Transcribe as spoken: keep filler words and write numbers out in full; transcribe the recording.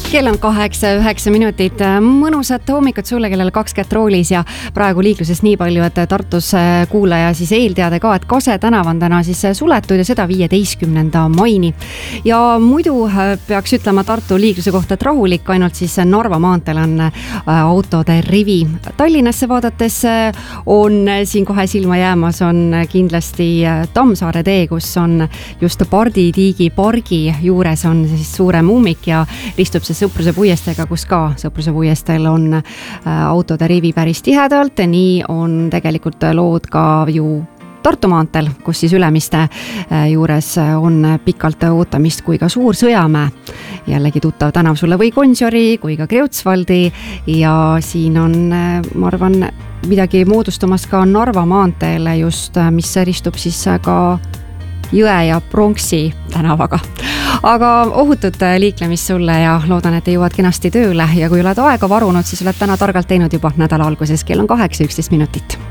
Kell on kaheksa, üheksa minutit. Mõnusat hommikut sulle, kellel kaks kätt roolis ja praegu liiklusest nii palju, et Tartus kuulaja siis eelteade ka, et Kase tänav on täna siis suletud ja seda viieteistkümnenda maini. Ja muidu peaks ütlema Tartu liikluse kohta, et rahulik, ainult siis Narva maanteel on autode rivi. Tallinnasse vaadates on siin kohe silma jäämas on kindlasti Tammsaare tee, kus on just Pardi Tiigi pargi juures on siis suurem ummik ja ristub see Sõpruse puiesteega, kus ka Sõpruse puiestel on autode rivi päris tihedalt. Nii on tegelikult lood ka ju Tartu maanteel, kus siis Ülemiste juures on pikalt ootamist kui ka Suur Sõjamäe. Jällegi tuttav tänav sulle või Gonsiori kui ka Kreutzwaldi ja siin on, ma arvan, midagi moodustumas ka Narva maanteele just, mis ristub siis ka Jõe ja Pronksi tänavaga. Aga ohutut liiklemist sulle ja loodan, et jõuad kenasti tööle ja kui oled aega varunud, siis oled täna targalt teinud juba nädala alguses. Kell on kaheksa, üksteist minutit.